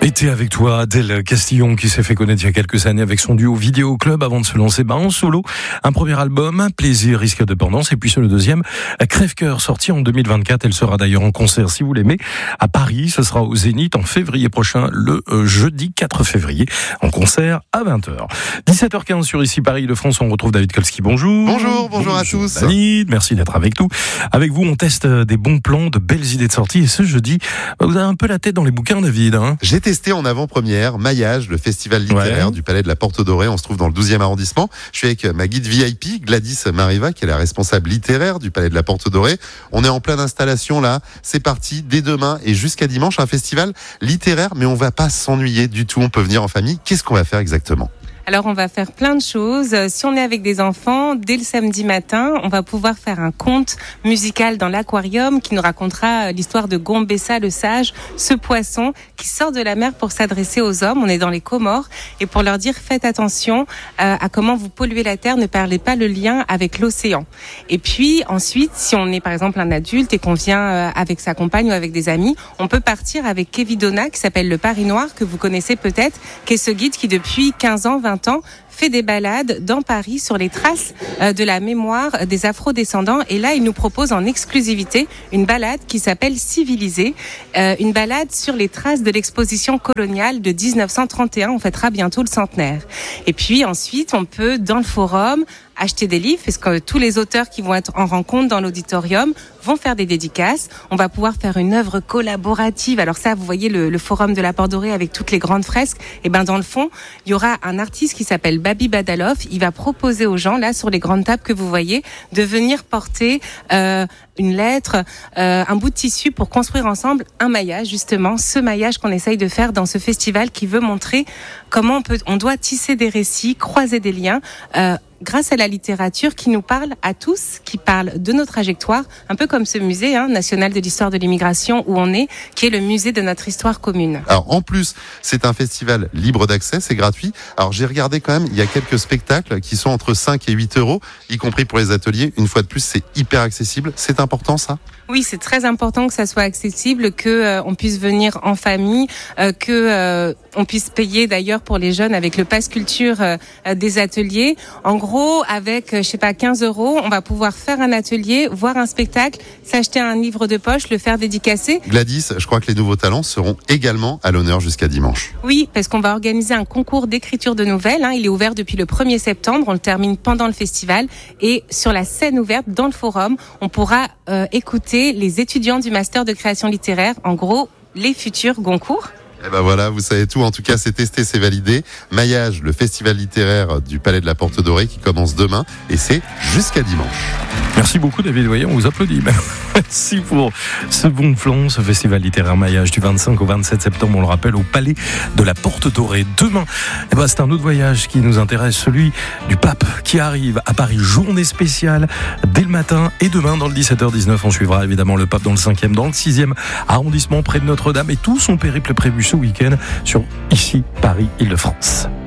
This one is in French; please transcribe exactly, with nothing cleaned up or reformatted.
Été avec toi, Adèle Castillon, qui s'est fait connaître il y a quelques années avec son duo Vidéo Club avant de se lancer ben, en solo. Un premier album, Plaisir, Risque, Dépendance, et puis sur le deuxième, Crève-Cœur, sorti en deux mille vingt-quatre. Elle sera d'ailleurs en concert, si vous l'aimez, à Paris. Ce sera au Zénith en février prochain, le euh, jeudi quatre février, en concert à vingt heures. dix-sept heures quinze sur Ici Paris de France, on retrouve David Kolski. Bonjour. Bonjour, bonjour à tous. David, merci d'être avec nous. Avec vous, on teste des bons plans, de belles idées de sortie. Et ce jeudi, vous avez un peu la tête dans les bouquins, David. Hein. J'ai testé en avant-première Maillage, le festival littéraire ouais. du Palais de la Porte Dorée. On se trouve dans le douzième arrondissement. Je suis avec ma guide V I P, Gladys Mariva, qui est la responsable littéraire du Palais de la Porte Dorée. On est en pleine installation là. C'est parti dès demain et jusqu'à dimanche, un festival littéraire, mais on va pas s'ennuyer du tout. On peut venir en famille. Qu'est-ce qu'on va faire exactement ? Alors, on va faire plein de choses. Si on est avec des enfants, dès le samedi matin, on va pouvoir faire un conte musical dans l'aquarium qui nous racontera l'histoire de Gombessa le sage, ce poisson qui sort de la mer pour s'adresser aux hommes. On est dans les Comores et pour leur dire faites attention euh, à comment vous polluez la terre, ne perdez pas le lien avec l'océan. Et puis ensuite, si on est par exemple un adulte et qu'on vient euh, avec sa compagne ou avec des amis, on peut partir avec Kevidona qui s'appelle le Paris Noir, que vous connaissez peut-être, qui est ce guide qui depuis quinze ans, vingt ans, fait des balades dans Paris sur les traces de la mémoire des afro-descendants. Et là, il nous propose en exclusivité une balade qui s'appelle Civilisé, euh, une balade sur les traces de l'exposition coloniale de dix-neuf cent trente et un. On fêtera bientôt le centenaire. Et puis ensuite, on peut, dans le forum, acheter des livres, parce que tous les auteurs qui vont être en rencontre dans l'auditorium vont faire des dédicaces. On va pouvoir faire une œuvre collaborative. Alors ça, vous voyez le, le forum de la Porte Dorée avec toutes les grandes fresques. Et ben dans le fond, il y aura un artiste qui s'appelle Babi Badalov. Il va proposer aux gens, là, sur les grandes tables que vous voyez, de venir porter euh, une lettre, euh, un bout de tissu pour construire ensemble un maillage, justement, ce maillage qu'on essaye de faire dans ce festival qui veut montrer comment on peut, on doit tisser des récits, croiser des liens, euh, grâce à la littérature qui nous parle à tous, qui parle de nos trajectoires, un peu comme ce musée hein, national de l'histoire de l'immigration où on est, qui est le musée de notre histoire commune. Alors en plus, c'est un festival libre d'accès, c'est gratuit. Alors j'ai regardé quand même, il y a quelques spectacles qui sont entre cinq et huit euros, y compris pour les ateliers. Une fois de plus, c'est hyper accessible. C'est important ça ? Oui, c'est très important que ça soit accessible, que euh, on puisse venir en famille, euh, que euh, on puisse payer d'ailleurs pour les jeunes avec le pass culture euh, des ateliers. En gros, avec je sais pas quinze euros, on va pouvoir faire un atelier, voir un spectacle, s'acheter un livre de poche, le faire dédicacer. Gladys, je crois que les nouveaux talents seront également à l'honneur jusqu'à dimanche. Oui, parce qu'on va organiser un concours d'écriture de nouvelles. Hein. Il est ouvert depuis le premier septembre. On le termine pendant le festival et sur la scène ouverte dans le forum, on pourra euh, écouter les étudiants du master de création littéraire, en gros, les futurs Goncourt. Et ben voilà, vous savez tout. En tout cas, c'est testé, c'est validé. Maillage, le festival littéraire du Palais de la Porte Dorée qui commence demain et c'est jusqu'à dimanche. Merci beaucoup David, voyez, on vous applaudit. Merci pour ce bon plan, ce festival littéraire Maillage du vingt-cinq au vingt-sept septembre, on le rappelle, au Palais de la Porte Dorée. Demain, eh ben, c'est un autre voyage qui nous intéresse, celui du pape qui arrive à Paris, journée spéciale dès le matin. Et demain, dans le dix-sept heures dix-neuf, on suivra évidemment le pape dans le cinquième, dans le sixième arrondissement près de Notre-Dame et tout son périple prévu ce week-end sur Ici Paris Île-de-France.